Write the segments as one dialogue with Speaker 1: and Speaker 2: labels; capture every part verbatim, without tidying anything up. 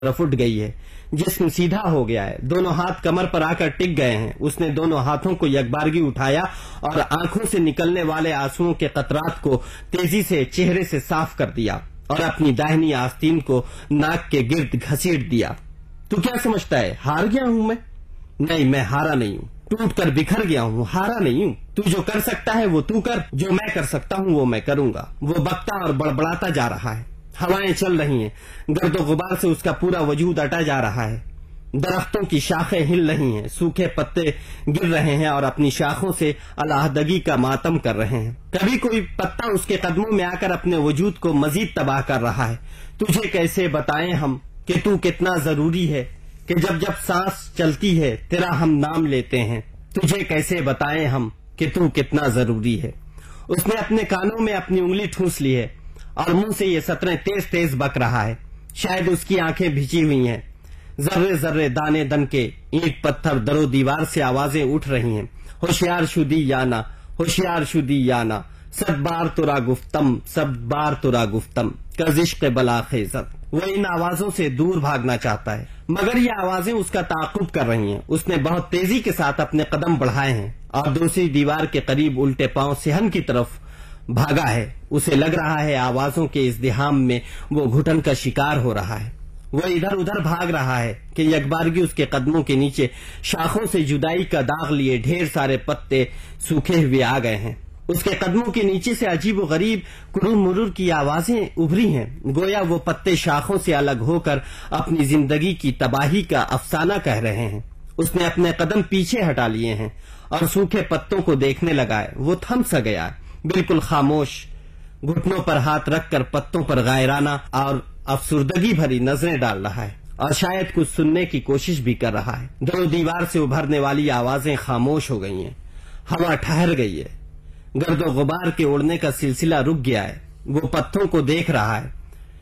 Speaker 1: तरफ उठ गई है। जिस्म सीधा हो गया है, दोनों हाथ कमर पर आकर टिक गए हैं। उसने दोनों हाथों को यकबारगी उठाया और आंखों से निकलने वाले आंसुओं के कतरात को तेजी से चेहरे से साफ कर दिया और अपनी दाहिनी आस्तीन को नाक के गिर्द घसीट दिया। तू क्या समझता है, हार गया हूं मैं? नहीं, मैं हारा नहीं हूं, टूट कर बिखर गया हूं, हारा नहीं हूं। तू जो कर सकता है वो तू कर, जो मैं कर सकता हूं वो मैं करूंगा। वो बकता और बड़बड़ाता जा रहा है। हवाएं चल रही हैं, गर्दो गुबार से उसका पूरा वजूद अटा जा रहा है। दरख्तों की शाखें हिल रही हैं, सूखे पत्ते गिर रहे हैं और अपनी शाखों से अलहदगी का मातम कर रहे हैं। कभी कोई पत्ता उसके कदमों में आकर अपने वजूद को मजीद तबाह कर रहा है। तुझे कैसे बताएं हम कि तू कितना जरूरी है, कि जब जब सांस चलती है तेरा हम नाम लेते हैं। तुझे कैसे बताएं हम कि तू कितना जरूरी है। उसने अपने कानों में अपनी उंगली ठूंस ली है और मुंह से ये सतरें तेज तेज बक रहा है। शायद उसकी आंखें भिजी हुई हैं। जर्रे जर्रे दाने दन के ईंट पत्थर दरो दीवार से आवाजें उठ रही हैं। होशियार शुदी याना, होशियार शुदी याना, सब बार तुरा गुफ्तम, सब बार तुरा गुफ्तम, कजिश्क बला खेजत। वो इन आवाजों से दूर भागना चाहता है, मगर ये आवाजें उसका ताकुब कर रही हैं। उसने बहुत तेजी के साथ अपने कदम बढ़ाए हैं और दूसरी दीवार के करीब उल्टे पांव सिहन की तरफ भागा है। उसे लग रहा है आवाजों के इज़्दिहाम में वो घुटन का शिकार हो रहा है। वो इधर उधर भाग रहा है कि यकबारगी उसके कदमों के नीचे शाखों से जुदाई का दाग लिए ढेर सारे पत्ते सूखे हुए आ गए हैं। उसके कदमों के नीचे से अजीब व गरीब कुरुर मुरुर की आवाजें उभरी हैं। गोया वो पत्ते शाखों से अलग होकर अपनी जिंदगी की तबाही का अफसाना कह रहे हैं। उसने अपने कदम पीछे हटा लिए हैं और सूखे पत्तों को देखने लगा है। वो थम सा गया है, बिल्कुल खामोश, घुटनों पर हाथ रखकर पत्तों पर गायराना और अफसुर्दगी भरी नजरें डाल रहा है और शायद कुछ सुनने की कोशिश भी कर रहा है। दोनों दीवार से उभरने वाली आवाजें खामोश हो गई हैं, हवा ठहर गई है, गर्दो गुबार के उड़ने का सिलसिला रुक गया है। वो पत्तों को देख रहा है।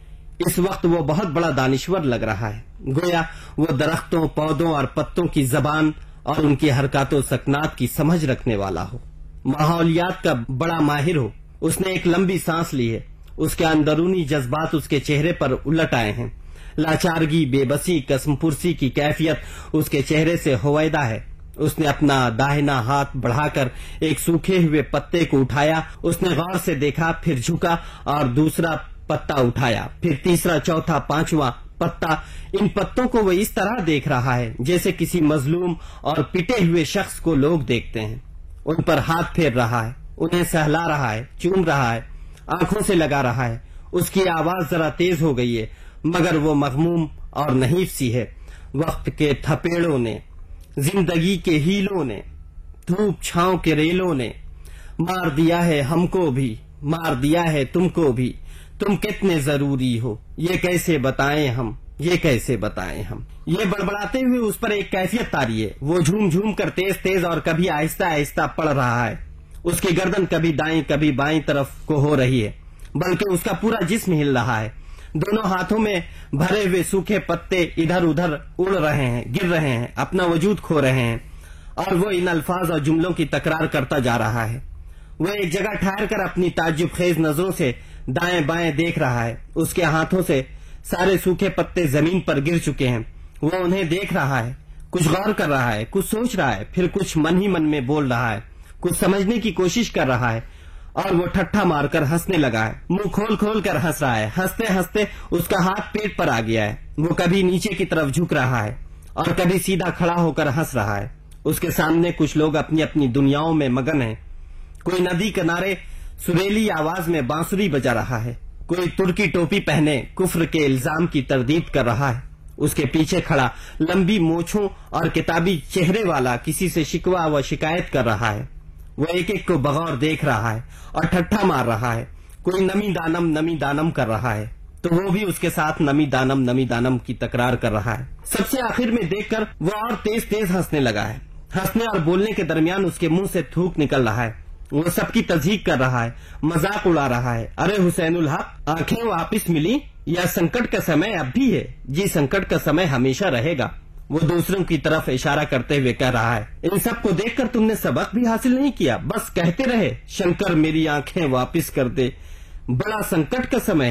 Speaker 1: इस वक्त वो बहुत बड़ा दानिश्वर लग रहा है, गोया वो दरख्तों, पौधों और पत्तों की जबान और उनकी हरकतों सकनात की समझ रखने वाला हो, माहौलियात का बड़ा माहिर हो। उसने एक लंबी सांस ली है। उसके अंदरूनी जज्बात उसके चेहरे पर उलट आए हैं। लाचारगी, बेबसी, कसमपुरसी की कैफियत उसके चेहरे से होवैदा है। उसने अपना दाहिना हाथ बढ़ाकर एक सूखे हुए पत्ते को उठाया। उसने गौर से देखा, फिर झुका और दूसरा पत्ता उठाया, फिर तीसरा, चौथा, पांचवा पत्ता। इन पत्तों को वो इस तरह देख रहा है जैसे किसी मजलूम और पिटे हुए शख्स को लोग देखते हैं। उन पर हाथ फेर रहा है, उन्हें सहला रहा है, चूम रहा है, आंखों से लगा रहा है। उसकी आवाज जरा तेज हो गई है, मगर वो मगमूम और नहीफ सी है। वक्त के थपेड़ों ने, जिंदगी के हीलों ने, धूप छांव के रेलों ने मार दिया है हमको भी, मार दिया है तुमको भी। तुम कितने जरूरी हो, ये कैसे बताएं हम, ये कैसे बताएं हम। ये बड़बड़ाते हुए उस पर एक कैफियत तारी है। वो झूम झूम कर तेज तेज और कभी आहिस्ता आहिस्ता पड़ रहा है। उसकी गर्दन कभी दाएं कभी बाएं तरफ को हो रही है, बल्कि उसका पूरा जिस्म हिल रहा है। दोनों हाथों में भरे हुए सूखे पत्ते इधर उधर उड़ रहे हैं, गिर रहे हैं, अपना वजूद खो रहे हैं और वो इन अल्फाज और जुमलों की तकरार करता जा रहा है। वो एक जगह ठहर कर अपनी ताज्जुब खेज नजरों से दाएं बाएं देख रहा है। उसके हाथों से सारे सूखे पत्ते जमीन पर गिर चुके हैं। वो उन्हें देख रहा है, कुछ गौर कर रहा है, कुछ सोच रहा है, फिर कुछ मन ही मन में बोल रहा है, कुछ समझने की कोशिश कर रहा है और वो ठट्ठा मारकर हंसने लगा है। मुंह खोल खोल कर हंस रहा है। हंसते हंसते उसका हाथ पेट पर आ गया है। वो कभी नीचे की तरफ झुक रहा है और कभी सीधा खड़ा होकर हंस रहा है। उसके सामने कुछ लोग अपनी अपनी दुनियाओं में मगन हैं। कोई नदी किनारे सुरीली आवाज में बांसुरी बजा रहा है, कोई तुर्की टोपी पहने कुफ्र के इल्जाम की तरदीद कर रहा है। उसके पीछे खड़ा लंबी मोछों और किताबी चेहरे वाला किसी से शिकवा व शिकायत कर रहा है। वो एक एक को बगौर देख रहा है और ठट्ठा मार रहा है। कोई नमी दानम नमी दानम कर रहा है तो वो भी उसके साथ नमी दानम नमी दानम की तकरार कर रहा है। सबसे आखिर में देखकर वो और तेज तेज हंसने लगा है। हंसने और बोलने के दरमियान उसके मुंह से थूक निकल रहा है। वो सबकी तज़हीक कर रहा है, मजाक उड़ा रहा है। अरे हुसैनुल हक, आंखें वापिस मिली या संकट का समय अब भी है? जी, संकट का समय हमेशा रहेगा। वो दूसरों की तरफ इशारा करते हुए कह रहा है। इन सब को देखकर तुमने सबक भी हासिल नहीं किया, बस कहते रहे शंकर मेरी आंखें वापिस कर दे। बड़ा संकट का समय है,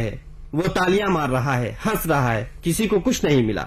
Speaker 1: وہ تالیاں مار رہا ہے، ہنس رہا ہے، کسی کو کچھ نہیں ملا۔